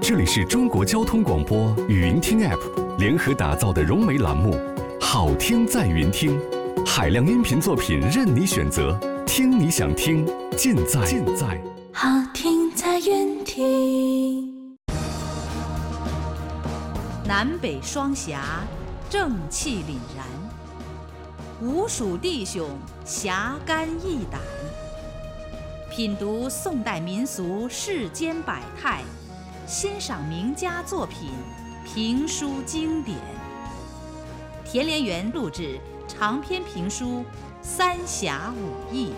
这里是中国交通广播语音听 App 联合打造的融媒栏目《好听在云听》，海量音频作品任你选择，听你想听，尽在好听在云听。 南北双侠，正气凛然；吴蜀弟兄，侠肝义胆。品读宋代民俗世间百态，欣赏名家作品，评书经典。田连元录制长篇评书《三侠五义》。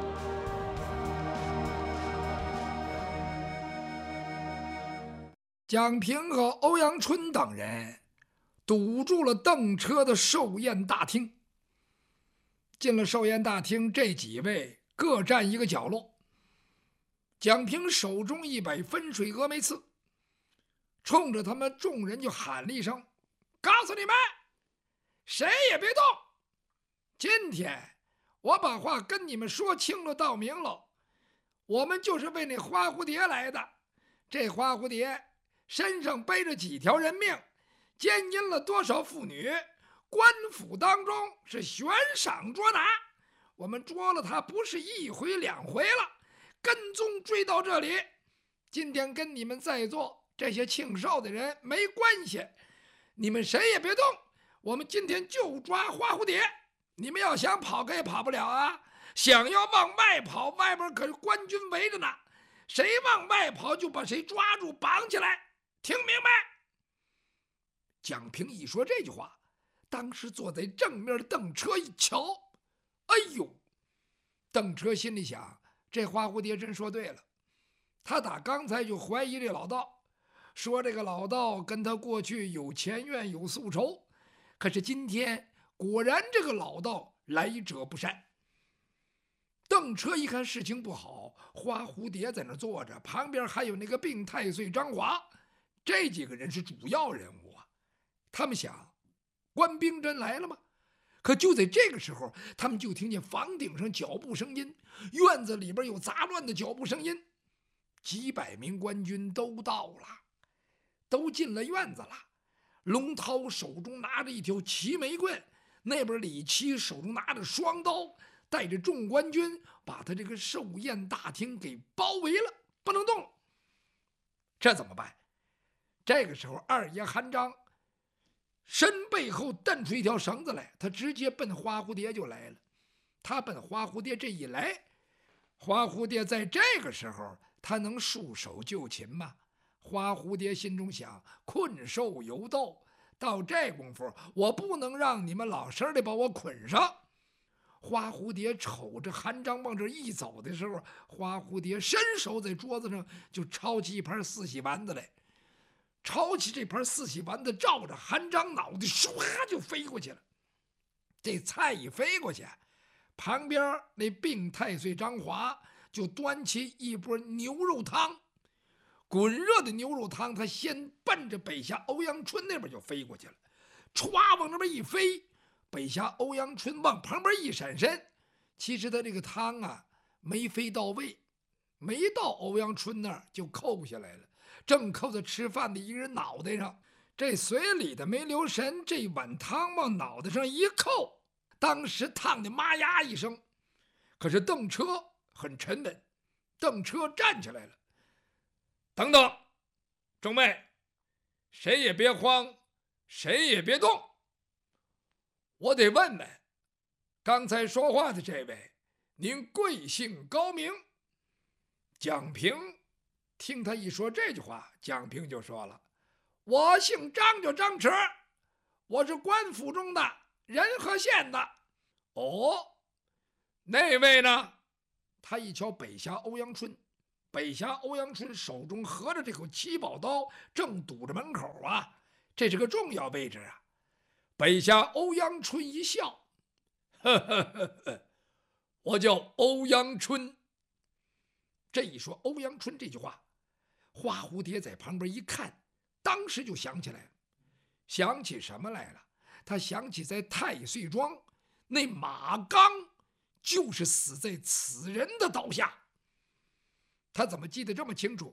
蒋平和欧阳春等人堵住了邓车的寿宴大厅。进了寿宴大厅，这几位各站一个角落。蒋平手中一杯分水峨眉刺，冲着他们众人就喊了一声：“告诉你们，谁也别动！今天我把话跟你们说清了道明了，我们就是为那花蝴蝶来的。这花蝴蝶身上背着几条人命，奸淫了多少妇女，官府当中是悬赏捉拿。我们捉了他不是一回两回了，跟踪追到这里。今天跟你们在座这些庆寿的人没关系，你们谁也别动，我们今天就抓花蝴蝶。你们要想跑可也跑不了啊，想要往外跑，外边可是官军围着呢，谁往外跑就把谁抓住绑起来，听明白？”蒋平一说这句话，当时坐在正面的邓车一瞧，哎呦！邓车心里想，这花蝴蝶真说对了。他打刚才就怀疑这老道，说这个老道跟他过去有前怨有宿仇，可是今天果然这个老道来者不善。邓车一看事情不好，花蝴蝶在那坐着，旁边还有那个病太岁张华，这几个人是主要人物啊。他们想，官兵真来了吗？可就在这个时候，他们就听见房顶上脚步声音，院子里边有杂乱的脚步声音。几百名官军都到了，都进了院子了。龙涛手中拿着一条齐眉棍，那边李琦手中拿着双刀，带着众官军把他这个寿宴大厅给包围了，不能动。这怎么办？这个时候二爷韩章身背后蹬出一条绳子来，他直接奔花蝴蝶就来了。他奔花蝴蝶这一来，花蝴蝶在这个时候他能束手就擒吗？花蝴蝶心中想，困兽犹斗，到这功夫我不能让你们老实的把我捆上。花蝴蝶瞅着韩章往这一走的时候，花蝴蝶伸手在桌子上就抄起一盘四喜丸子来，抄起这盘四喜丸子，照着韩章脑袋唰就飞过去了。这菜一飞过去，旁边那病太岁张华就端起一波牛肉汤，滚热的牛肉汤，他先奔着北下欧阳春那边就飞过去了，歘往那边一飞，北下欧阳春往旁边一闪身，其实他这个汤啊没飞到位，没到欧阳春那儿就扣下来了，正扣在吃饭的一个人脑袋上。这随礼的没留神，这碗汤往脑袋上一扣，当时烫的妈呀一声。可是邓车很沉稳，邓车站起来了：“等等，众位，谁也别慌，谁也别动。我得问问，刚才说话的这位，您贵姓高名？”蒋平听他一说这句话，蒋平就说了：“我姓张，叫张弛，我是官府中的仁和县的。”哦，那位呢？他一瞧北峡欧阳春，北峡欧阳春手中合着这口七宝刀，正堵着门口啊，这是个重要位置啊。北峡欧阳春一笑：“呵呵呵呵，我叫欧阳春。”这一说欧阳春这句话，花蝴蝶在旁边一看，当时就想起来了。想起什么来了？他想起在太岁庄，那马刚就是死在此人的刀下。他怎么记得这么清楚？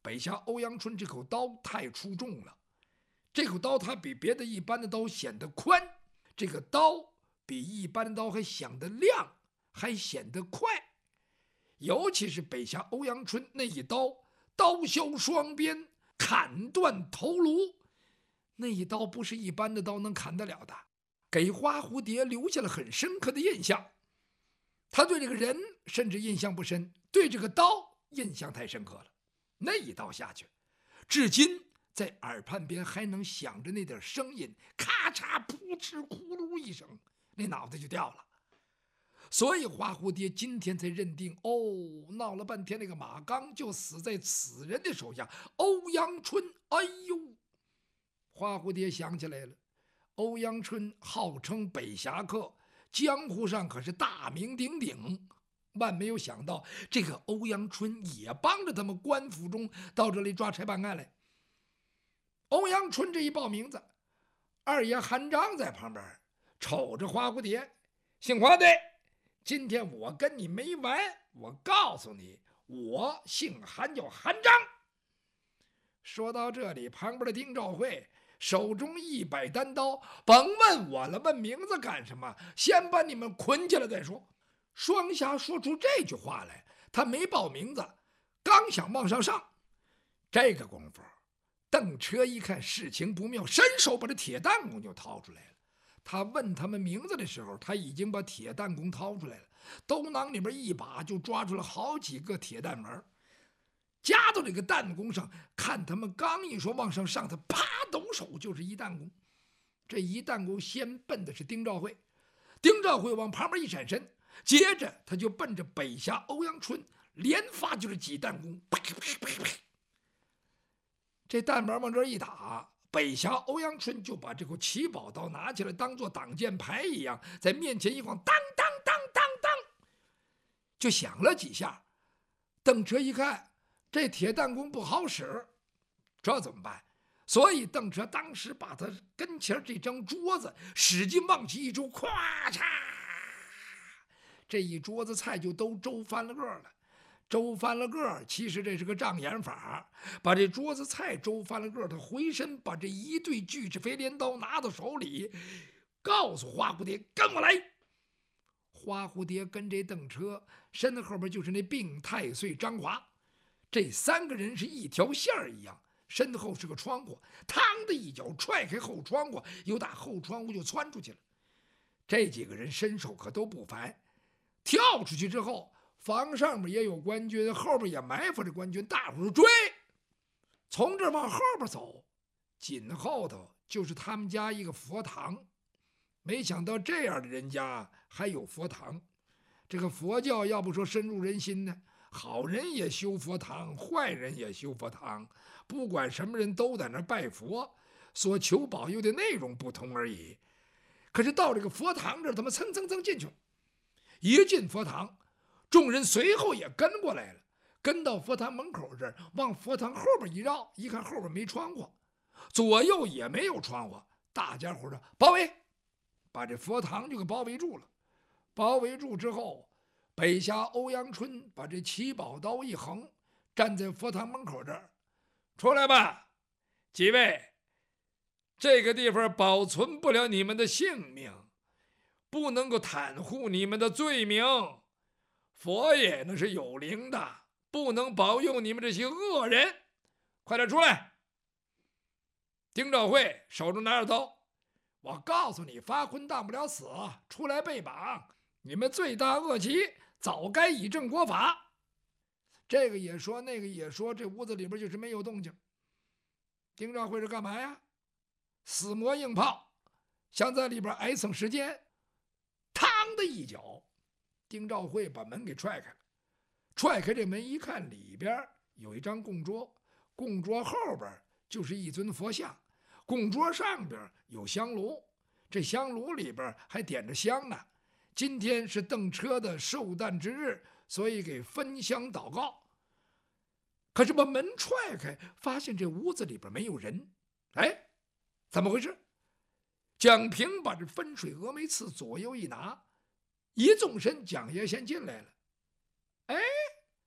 北侠欧阳春这口刀太出众了，这口刀它比别的一般的刀显得宽，这个刀比一般的刀还显得亮，还显得快。尤其是北侠欧阳春那一刀，刀削双边，砍断头颅，那一刀不是一般的刀能砍得了的，给花蝴蝶留下了很深刻的印象。他对这个人甚至印象不深，对这个刀印象太深刻了。那一刀下去，至今在耳畔边还能响着那点声音，咔嚓噗嗤咕噜一声，那脑袋就掉了。所以花蝴蝶今天才认定，闹了半天那个马刚就死在此人的手下，欧阳春。哎呦，花蝴蝶想起来了，欧阳春号称北侠客，江湖上可是大名鼎鼎。万没有想到，这个欧阳春也帮着他们官府中到这里抓差办案来。欧阳春这一报名字，二爷韩章在旁边瞅着花蝴蝶，姓花的，今天我跟你没完，我告诉你，我姓韩，叫韩章。说到这里，旁边的丁兆会手中一摆单刀，甭问我了，问名字干什么？先把你们捆起来再说。双侠说出这句话来，他没报名字，刚想往上上，这个功夫，邓车一看事情不妙，伸手把这铁弹弓就掏出来了。他问他们名字的时候，他已经把铁弹弓掏出来了，兜囊里边一把就抓出了好几个铁弹丸，夹到这个弹弓上。看他们刚一说往上上，他啪抖手就是一弹弓。这一弹弓先奔的是丁兆会，丁兆会往旁边一闪身，接着他就奔着北侠欧阳春连发就是几弹弓，啪啪啪啪。这弹丸往这一打，北侠欧阳春就把这口奇宝刀拿起来，当做挡箭牌一样，在面前一晃，当当当当当，就响了几下。邓彻一看，这铁弹弓不好使，这怎么办？所以邓彻当时把他跟前这张桌子使劲往起一周，咵嚓，这一桌子菜就都周翻了个了。周翻了个，其实这是个障眼法，把这桌子菜周翻了个，他回身把这一对巨齿飞镰刀拿到手里，告诉花蝴蝶跟我来。花蝴蝶跟这邓车，身后边就是那病太岁张华，这三个人是一条线一样，身后是个窗户，嘡的一脚踹开后窗户，又打后窗户就窜出去了。这几个人身手可都不凡，跳出去之后，房上面也有官军，后边也埋伏着官军，大伙儿追，从这往后边走，紧后头就是他们家一个佛堂。没想到这样的人家还有佛堂，这个佛教要不说深入人心呢，好人也修佛堂，坏人也修佛堂，不管什么人都在那拜佛，所求保佑的内容不同而已。可是到这个佛堂这儿，他们蹭蹭蹭进去，一进佛堂，众人随后也跟过来了，跟到佛堂门口这儿，往佛堂后边一绕，一看后边没窗户，左右也没有窗户，大家伙的包围，把这佛堂就给包围住了。包围住之后，北侠欧阳春把这奇宝刀一横，站在佛堂门口这儿，出来吧，几位，这个地方保存不了你们的性命，不能够袒护你们的罪名，佛爷那是有灵的，不能保佑你们这些恶人，快点出来。丁兆会手中拿着刀，我告诉你，发昏当不了死，出来被绑，你们罪大恶极，早该以正国法。这个也说，那个也说，这屋子里边就是没有动静。丁兆会是干嘛呀？死磨硬泡，想在里边挨蹭时间。嘡的一脚，丁兆会把门给踹开了。踹开这门一看，里边有一张供桌，供桌后边就是一尊佛像，供桌上边有香炉，这香炉里边还点着香呢。今天是邓车的寿诞之日，所以给分香祷告。可是把门踹开，发现这屋子里边没有人。哎，怎么回事？蒋平把这分水峨眉刺左右一拿，一纵身，蒋爷先进来了。哎，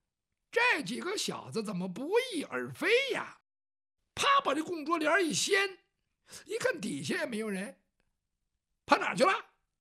这几个小子怎么不翼而飞呀？啪，把这供桌帘一掀，一看底下也没有人，跑哪儿去了？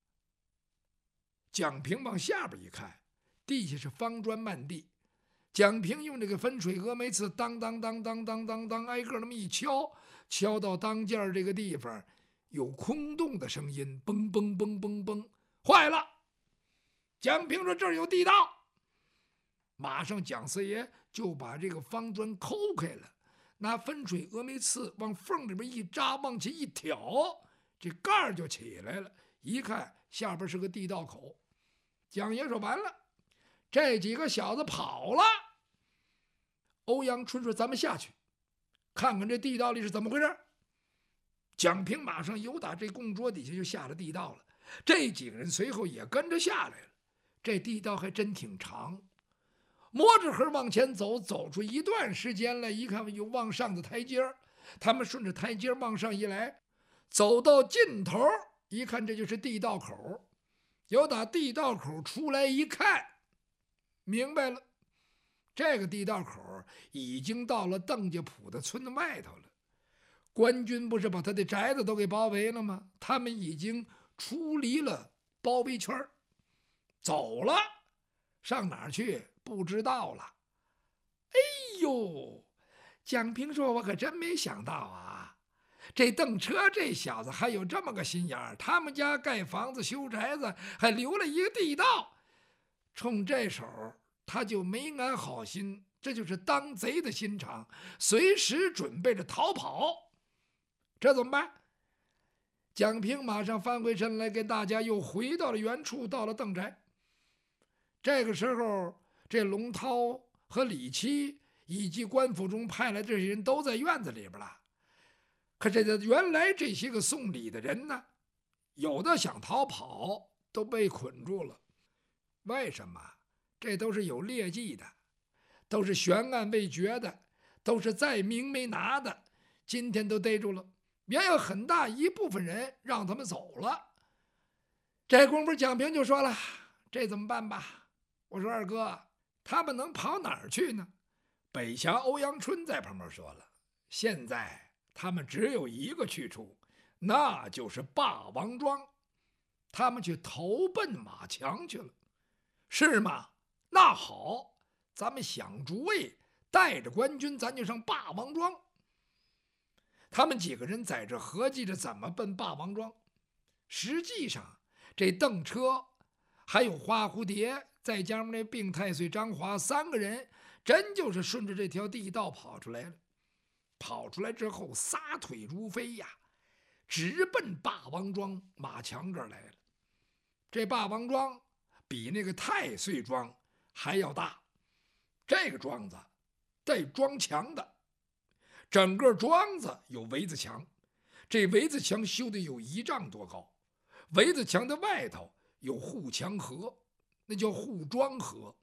蒋平往下边一看，地下是方砖漫地。蒋平用这个分水峨眉刺当当当当当当当挨个那么一敲，敲到当间这个地方有空洞的声音，嘣嘣嘣嘣嘣，坏了！蒋平说这儿有地道，马上蒋四爷就把这个方砖抠开了，拿分水峨眉刺往缝里边一扎，往起一挑，这盖儿就起来了。一看下边是个地道口，蒋爷说完了，这几个小子跑了。欧阳春说咱们下去看看这地道里是怎么回事。蒋平马上由打这供桌底下就下了地道了，这几个人随后也跟着下来了。这地道还真挺长，摸着盒往前走，走出一段时间来，一看有往上的台阶，他们顺着台阶往上一来，走到尽头，一看这就是地道口。由打地道口出来一看，明白了，这个地道口已经到了邓家堡的村子外头了。官军不是把他的宅子都给包围了吗？他们已经出离了包围圈，走了，上哪儿去不知道了。哎呦，蒋平说我可真没想到啊，这邓车这小子还有这么个心眼儿，他们家盖房子修宅子还留了一个地道，冲这手他就没安好心，这就是当贼的心肠，随时准备着逃跑。这怎么办？蒋平马上翻回身来，跟大家又回到了原处，到了邓宅。这个时候，这龙涛和李七以及官府中派来这些人都在院子里边了。可这原来这些个送礼的人呢，有的想逃跑，都被捆住了。为什么？这都是有劣迹的，都是悬案未决的，都是再明没拿的，今天都逮住了。也有很大一部分人让他们走了。这功夫蒋平就说了，这怎么办吧？我说二哥，他们能跑哪儿去呢？北峡欧阳春在旁边说了，现在他们只有一个去处，那就是霸王庄，他们去投奔马强去了。是吗？那好，咱们想主意，带着官军咱就上霸王庄。他们几个人在这合计着怎么奔霸王庄。实际上这邓车还有花蝴蝶再加上那病太岁张华三个人，真就是顺着这条地道跑出来了。跑出来之后撒腿如飞呀，直奔霸王庄马强这儿来了。这霸王庄比那个太岁庄还要大，这个庄子带庄墙的，整个庄子有围子墙，这围子墙修的有1丈多高，围子墙的外头有护墙河，那叫护庄河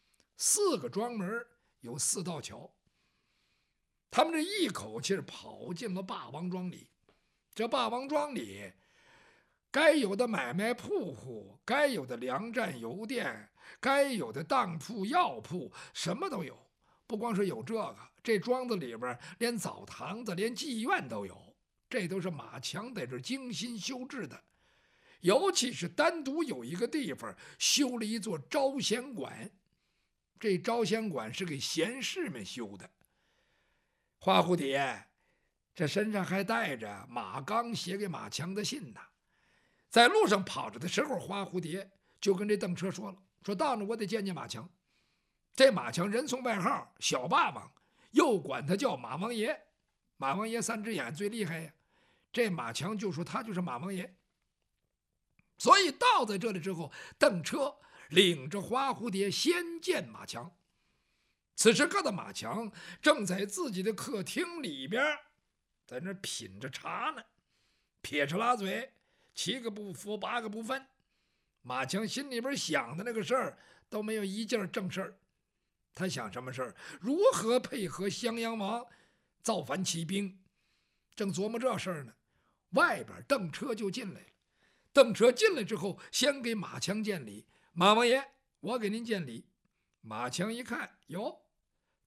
，4个庄门有4道桥。他们这一口气跑进了霸王庄里。这霸王庄里该有的买卖铺户，该有的粮站油店，该有的当铺药铺，什么都有。不光是有这个，这庄子里边连澡堂子连妓院都有，这都是马强在这精心修治的。尤其是单独有一个地方修了一座招贤馆，这招贤馆是给贤士们修的。花蝴蝶这身上还带着马刚写给马强的信呢。在路上跑着的时候，花蝴蝶就跟这邓车说了，说到那我得见见马强。这马强人送外号小霸王，又管他叫马王爷。马王爷3只眼最厉害呀，这马强就说他就是马王爷。所以到在这里之后，邓车领着花蝴蝶先见马强。此时个的马强正在自己的客厅里边，在那品着茶呢，撇着拉嘴，7个不服8个不分。马强心里边想的那个事儿都没有一件正事儿。他想什么事儿？如何配合襄阳王造反起兵？正琢磨这事儿呢，外边邓车就进来了。邓车进来之后，先给马强见礼：“马王爷，我给您见礼。”马强一看，哟，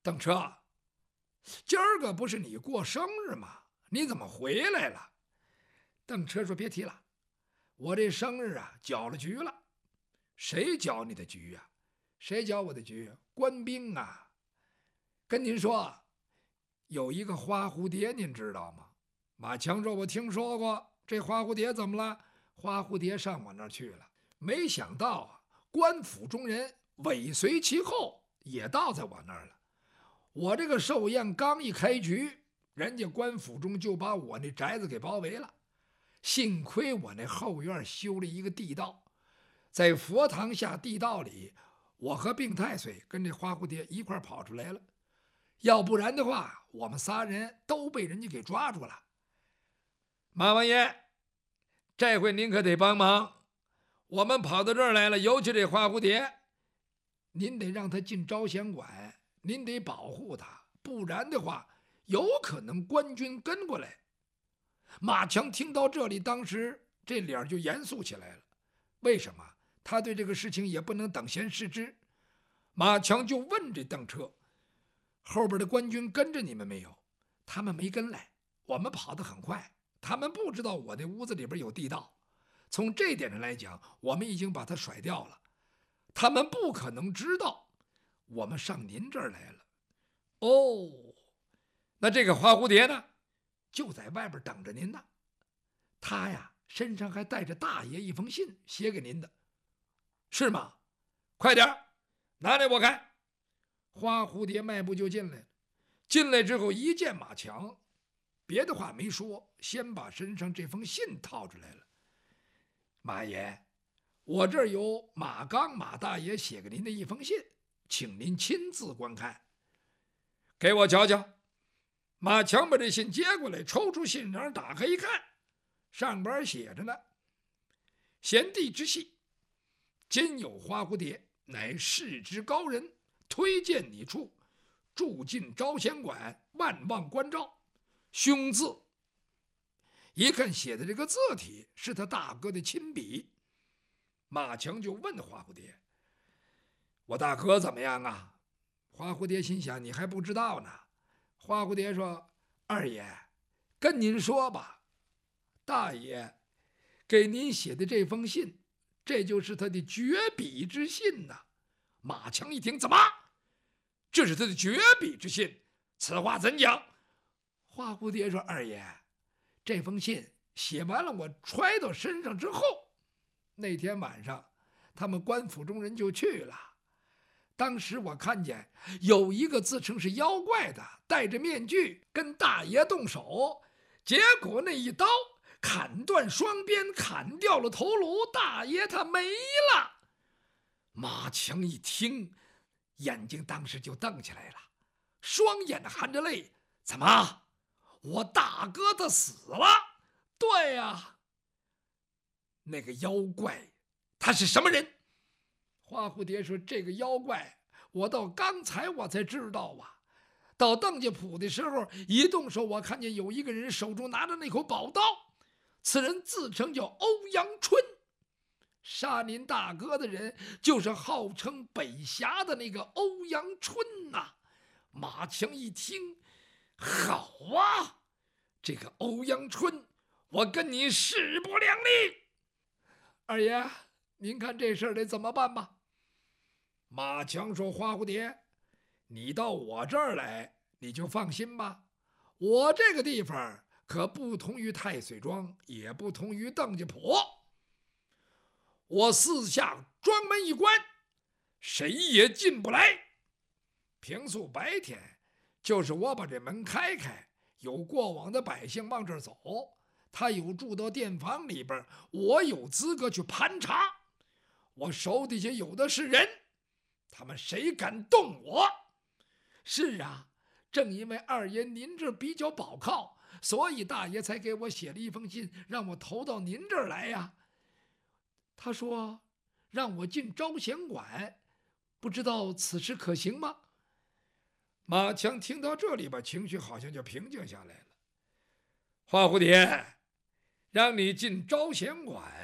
邓车，今儿个不是你过生日吗？你怎么回来了？邓车说：“别提了，我这生日啊搅了局了。”谁搅你的局呀？谁搅我的局？官兵啊！跟您说，有一个花蝴蝶，您知道吗？马强说：“我听说过。这花蝴蝶怎么了？花蝴蝶上我那儿去了。没想到啊，官府中人尾随其后，也到在我那儿了。我这个寿宴刚一开局，人家官府中就把我那宅子给包围了。幸亏我那后院修了一个地道。”在佛堂下地道里，我和病太岁跟这花蝴蝶一块跑出来了，要不然的话，我们仨人都被人家给抓住了。马王爷，这回您可得帮忙，我们跑到这儿来了，尤其这花蝴蝶，您得让他进招贤馆，您得保护他，不然的话，有可能官军跟过来。马强听到这里，当时这脸就严肃起来了。为什么？他对这个事情也不能等闲视之。马强就问这邓车：“后边的官军跟着你们没有？”他们没跟来，我们跑得很快，他们不知道我那屋子里边有地道。从这点上来讲，我们已经把他甩掉了，他们不可能知道我们上您这儿来了。哦，那这个花蝴蝶呢，就在外边等着您呢。他呀，身上还带着大爷一封信，写给您的。是吗？快点拿来我看。花蝴蝶迈步就进来了，进来之后一见马强，别的话没说，先把身上这封信掏出来了。马爷，我这儿有马刚马大爷写给您的一封信，请您亲自观看。给我瞧瞧。马强把这信接过来，抽出信瓤打开一看，上边写着呢：“贤弟之系，今有花蝴蝶，乃世之高人，推荐你处，住进招贤馆，万望关照。兄字。”一看写的这个字体是他大哥的亲笔。马强就问花蝴蝶：“我大哥怎么样啊？”花蝴蝶心想：“你还不知道呢。”花蝴蝶说：“二爷，跟您说吧，大爷给您写的这封信，这就是他的绝笔之信呐。”马强一听：“怎么？这是他的绝笔之信？此话怎讲？”花蝴蝶说：“二爷，这封信写完了，我揣到身上之后，那天晚上他们官府中人就去了。当时我看见有一个自称是妖怪的，戴着面具跟大爷动手，结果那一刀砍断双鞭，砍掉了头颅，大爷他没了。”马强一听，眼睛当时就瞪起来了，双眼含着泪：“怎么？我大哥他死了？”“对呀。”“那个妖怪他是什么人？”花蝴蝶说：“这个妖怪我到刚才我才知道啊，到邓家铺的时候，一动手我看见有一个人手中拿着那口宝刀，此人自称叫欧阳春，杀您大哥的人就是号称北峡的那个欧阳春呐。”马强一听：“好啊，这个欧阳春，我跟你势不两立。二爷，您看这事儿得怎么办吧？”马强说：“花蝴蝶，你到我这儿来，你就放心吧。我这个地方可不同于太岁庄，也不同于邓家铺。我四下庄门一关，谁也进不来。平素白天，就是我把这门开开，有过往的百姓往这儿走，他有住到店房里边，我有资格去盘查。我手底下有的是人，他们谁敢动我？是啊，正因为二爷您这比较保靠，所以大爷才给我写了一封信，让我投到您这儿来呀。他说让我进招贤馆，不知道此事可行吗？”马强听到这里吧，情绪好像就平静下来了。“花蝴蝶，让你进招贤馆，